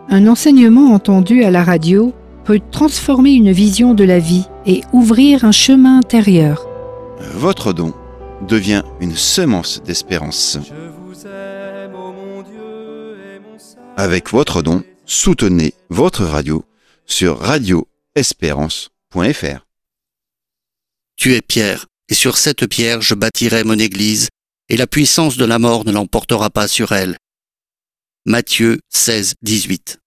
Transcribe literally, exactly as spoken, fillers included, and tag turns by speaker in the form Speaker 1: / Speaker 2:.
Speaker 1: Un enseignement entendu à la radio peut transformer une vision de la vie et ouvrir un chemin intérieur.
Speaker 2: Votre don devient une semence d'espérance. Avec votre don, soutenez votre radio sur radio espérance point f r.
Speaker 3: Tu es pierre, et sur cette pierre je bâtirai mon église, et la puissance de la mort ne l'emportera pas sur elle. Matthieu seize, dix-huit.